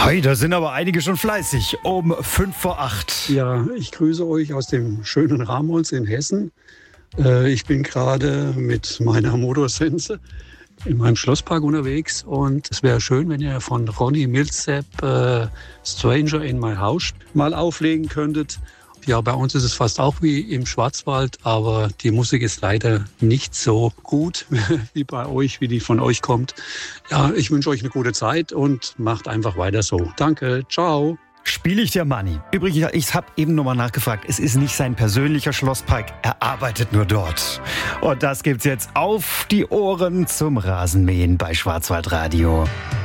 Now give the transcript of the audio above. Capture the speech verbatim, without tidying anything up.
Hey, da sind aber einige schon fleißig. Um fünf vor acht. Ja, ich grüße euch aus dem schönen Ramholz in Hessen. Äh, ich bin gerade mit meiner Motorsense in meinem Schlosspark unterwegs und es wäre schön, wenn ihr von Ronny Milsap äh, Stranger in My House mal auflegen könntet. Ja, bei uns ist es fast auch wie im Schwarzwald, aber die Musik ist leider nicht so gut wie bei euch, wie die von euch kommt. Ja, ich wünsche euch eine gute Zeit und macht einfach weiter so. Danke, ciao. Spiele ich der Manni. Übrigens, ich habe eben nochmal nachgefragt. Es ist nicht sein persönlicher Schlosspark. Er arbeitet nur dort. Und das gibt's jetzt auf die Ohren zum Rasenmähen bei Schwarzwaldradio.